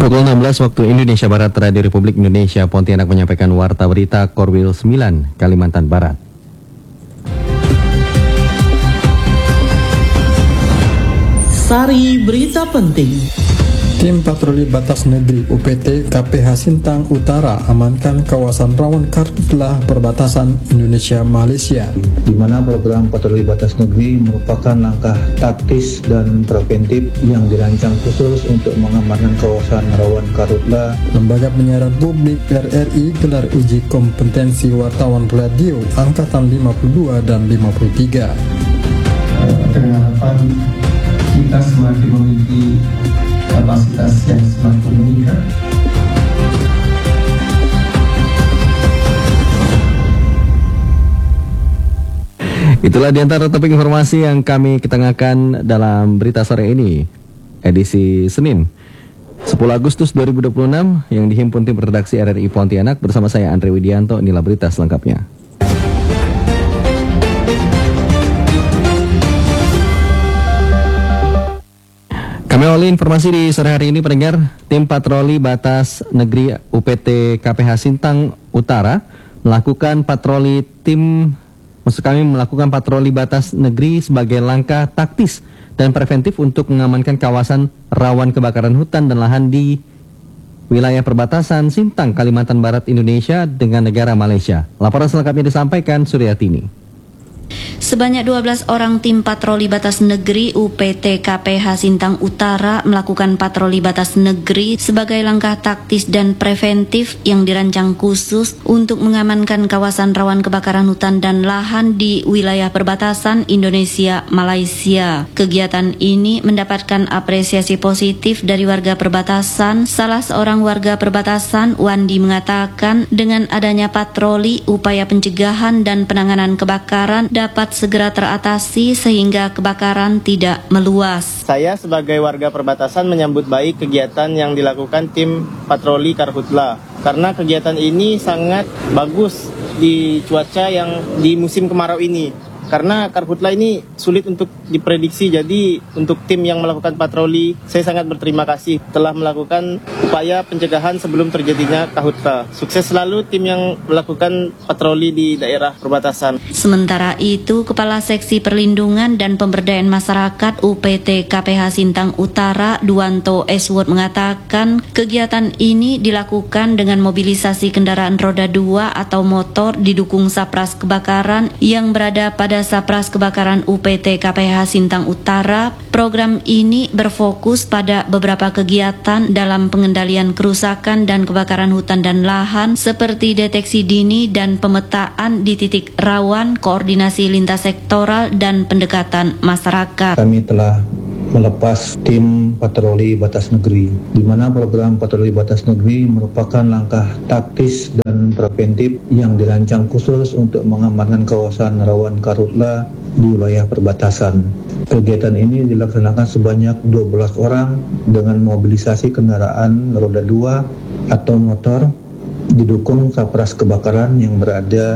Pukul 16 waktu Indonesia Barat, Radio Republik Indonesia Pontianak menyampaikan warta berita Korwil 9, Kalimantan Barat. Sari berita penting. Tim Patroli Batas Negeri UPT KPH Sintang Utara amankan kawasan rawan karhutlah perbatasan Indonesia-Malaysia. Di mana program patroli batas negeri merupakan langkah taktis dan preventif yang dirancang khusus untuk mengamankan kawasan rawan karhutlah. Lembaga Penyiaran Publik RRI gelar uji kompetensi wartawan radio angkatan 52 dan 53. Dengan harapan kita semakin memiliki kapasitas yang semakin meningkat. Itulah diantara topik informasi yang kami ketengahkan dalam berita sore ini, edisi Senin 10 Agustus 2026 yang dihimpun tim redaksi RRI Pontianak bersama saya Andre Widianto. Inilah berita selengkapnya. Kami awali informasi di sore hari ini, pendengar. Tim Patroli Batas Negeri UPT KPH Sintang Utara melakukan patroli batas negeri sebagai langkah taktis dan preventif untuk mengamankan kawasan rawan kebakaran hutan dan lahan di wilayah perbatasan Sintang, Kalimantan Barat, Indonesia dengan negara Malaysia. Laporan selengkapnya disampaikan Suryatini. Sebanyak 12 orang tim patroli batas negeri UPT KPH Sintang Utara melakukan patroli batas negeri sebagai langkah taktis dan preventif yang dirancang khusus untuk mengamankan kawasan rawan kebakaran hutan dan lahan di wilayah perbatasan Indonesia-Malaysia. Kegiatan ini mendapatkan apresiasi positif dari warga perbatasan. Salah seorang warga perbatasan, Wandi, mengatakan dengan adanya patroli, upaya pencegahan dan penanganan kebakaran dapat segera teratasi sehingga kebakaran tidak meluas. Saya sebagai warga perbatasan menyambut baik kegiatan yang dilakukan tim patroli karhutlah karena kegiatan ini sangat bagus di cuaca yang di musim kemarau ini. Karena karhutlah ini sulit untuk diprediksi, jadi untuk tim yang melakukan patroli, saya sangat berterima kasih telah melakukan upaya pencegahan sebelum terjadinya karhutlah. Sukses selalu tim yang melakukan patroli di daerah perbatasan. Sementara itu, Kepala Seksi Perlindungan dan Pemberdayaan Masyarakat UPT KPH Sintang Utara, Duanto Eswood, mengatakan kegiatan ini dilakukan dengan mobilisasi kendaraan roda 2 atau motor didukung Sapras Kebakaran yang berada pada Sapras Kebakaran UPT KPH Sintang Utara. Program ini berfokus pada beberapa kegiatan dalam pengendalian kerusakan dan kebakaran hutan dan lahan seperti deteksi dini dan pemetaan di titik rawan, koordinasi lintas sektoral dan pendekatan masyarakat. Kami telah melepas tim patroli batas negeri, di mana program patroli batas negeri merupakan langkah taktis dan preventif yang dirancang khusus untuk mengamankan kawasan rawan karhutlah di wilayah perbatasan. Kegiatan ini dilaksanakan sebanyak 12 orang dengan mobilisasi kendaraan roda 2 atau motor didukung Sapras Kebakaran yang berada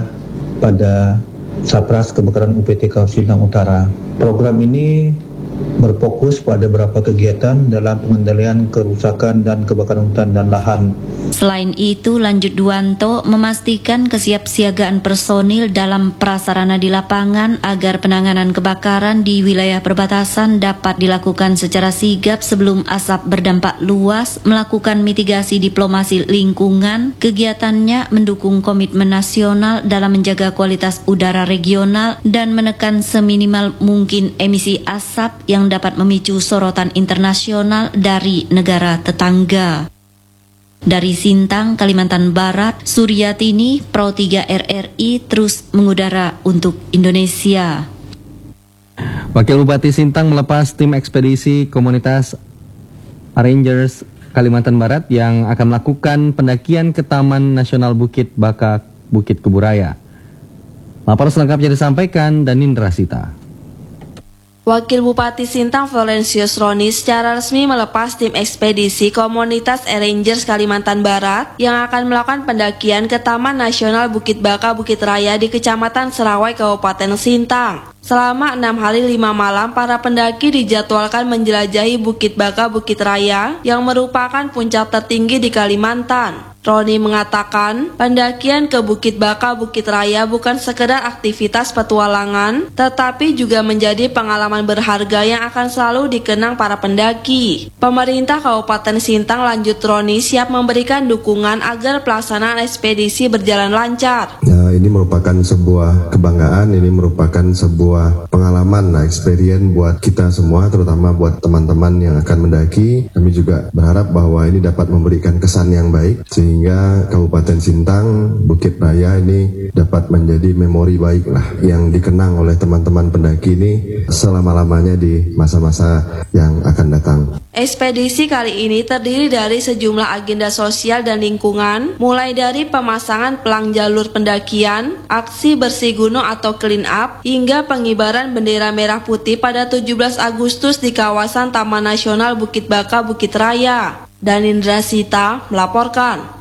pada Sapras Kebakaran UPT KPH Sintang Utara. Program ini berfokus pada beberapa kegiatan dalam pengendalian kerusakan dan kebakaran hutan dan lahan. Selain itu, lanjut Duanto memastikan kesiapsiagaan personil dalam prasarana di lapangan agar penanganan kebakaran di wilayah perbatasan dapat dilakukan secara sigap sebelum asap berdampak luas, melakukan mitigasi diplomasi lingkungan. Kegiatannya mendukung komitmen nasional dalam menjaga kualitas udara regional dan menekan seminimal mungkin emisi asap yang dapat memicu sorotan internasional dari negara tetangga. Dari Sintang, Kalimantan Barat, Suryatini, Pro 3 RRI terus mengudara untuk Indonesia. Wakil Bupati Sintang melepas tim ekspedisi komunitas Rangers Kalimantan Barat yang akan melakukan pendakian ke Taman Nasional Bukit Baka, Bukit Kuburaya. Laporan selengkapnya disampaikan Danindra Sita. Wakil Bupati Sintang Valentius Roni secara resmi melepas tim ekspedisi komunitas Rangers Kalimantan Barat yang akan melakukan pendakian ke Taman Nasional Bukit Baka Bukit Raya di Kecamatan Serawai, Kabupaten Sintang. Selama 6 hari 5 malam, para pendaki dijadwalkan menjelajahi Bukit Baka Bukit Raya yang merupakan puncak tertinggi di Kalimantan. Roni mengatakan, pendakian ke Bukit Baka Bukit Raya bukan sekedar aktivitas petualangan, tetapi juga menjadi pengalaman berharga yang akan selalu dikenang para pendaki. Pemerintah Kabupaten Sintang, lanjut Roni, siap memberikan dukungan agar pelaksanaan ekspedisi berjalan lancar. Ini merupakan sebuah kebanggaan, ini merupakan sebuah pengalaman, experience buat kita semua, terutama buat teman-teman yang akan mendaki. Kami juga berharap bahwa ini dapat memberikan kesan yang baik, sehingga Kabupaten Sintang, Bukit Raya ini dapat menjadi memori baik lah, yang dikenang oleh teman-teman pendaki ini selama-lamanya di masa-masa yang akan datang. Ekspedisi kali ini terdiri dari sejumlah agenda sosial dan lingkungan, mulai dari pemasangan pelang jalur pendakian, aksi bersih gunung atau clean up, hingga pengibaran bendera merah putih pada 17 Agustus di kawasan Taman Nasional Bukit Baka Bukit Raya. Danindra Sita melaporkan.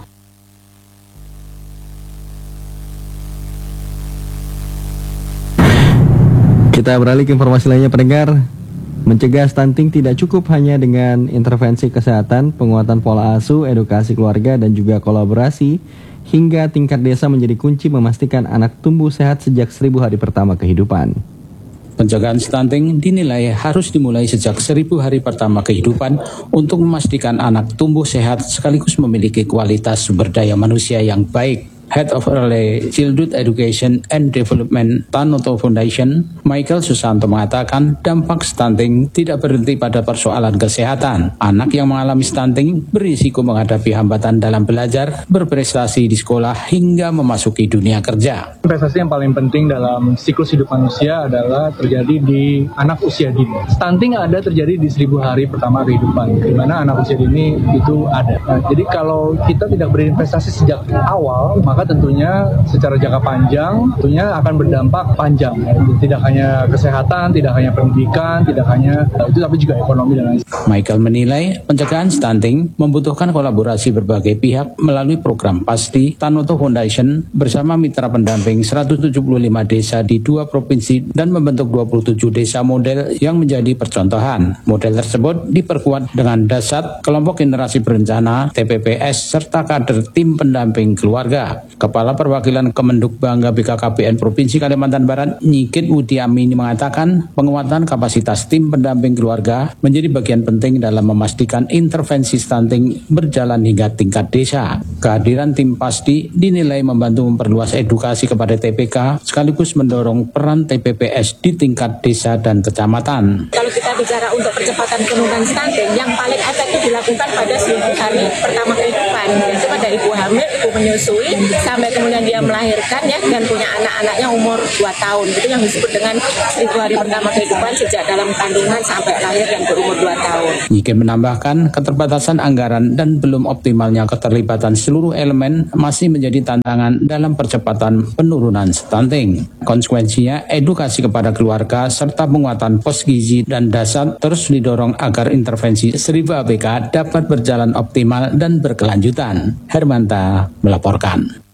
Kita beralih ke informasi lainnya, pendengar. Mencegah stunting tidak cukup hanya dengan intervensi kesehatan, penguatan pola asuh, edukasi keluarga, dan juga kolaborasi hingga tingkat desa menjadi kunci memastikan anak tumbuh sehat sejak 1000 hari pertama kehidupan. Pencegahan stunting dinilai harus dimulai sejak 1000 hari pertama kehidupan untuk memastikan anak tumbuh sehat sekaligus memiliki kualitas sumber daya manusia yang baik. Head of Early Childhood Education and Development Tanoto Foundation, Michael Susanto mengatakan dampak stunting tidak berhenti pada persoalan kesehatan. Anak yang mengalami stunting berisiko menghadapi hambatan dalam belajar, berprestasi di sekolah, hingga memasuki dunia kerja. Investasi yang paling penting dalam siklus hidup manusia adalah terjadi di anak usia dini. Stunting ada terjadi di 1000 hari pertama kehidupan, di mana anak usia dini itu ada. Jadi kalau kita tidak berinvestasi sejak awal, maka tentunya secara jangka panjang tentunya akan berdampak panjang, tidak hanya kesehatan, tidak hanya pendidikan, tidak hanya itu, tapi juga ekonomi dan lain. Michael menilai pencegahan stunting membutuhkan kolaborasi berbagai pihak melalui program PASTI Tanoto Foundation bersama mitra pendamping 175 desa di 2 provinsi dan membentuk 27 desa model yang menjadi percontohan. Model tersebut diperkuat dengan dasar kelompok generasi berencana, TPPS, serta kader tim pendamping keluarga. Kepala Perwakilan Kemenduk Bangga BKKBN Provinsi Kalimantan Barat, Nyikit Wudi Amini, mengatakan penguatan kapasitas tim pendamping keluarga menjadi bagian penting dalam memastikan intervensi stunting berjalan hingga tingkat desa. Kehadiran tim PASTI dinilai membantu memperluas edukasi kepada TPK sekaligus mendorong peran TPPS di tingkat desa dan kecamatan. Kalau kita bicara untuk percepatan penurunan stunting, yang paling efektif dilakukan pada 1000 hari pertama kehidupan, yaitu pada ibu hamil, ibu menyusui, sampai kemudian dia melahirkan ya, dan punya anak-anaknya umur 2 tahun. Itu yang disebut dengan 1000 hari pertama kehidupan sejak dalam kandungan sampai lahir dan berumur 2 tahun. Nyike menambahkan keterbatasan anggaran dan belum optimalnya keterlibatan seluruh elemen masih menjadi tantangan dalam percepatan penurunan stunting. Konsekuensinya, edukasi kepada keluarga serta penguatan pos gizi dan dasar terus didorong agar intervensi 1000 ABK dapat berjalan optimal dan berkelanjutan. Hermanta melaporkan.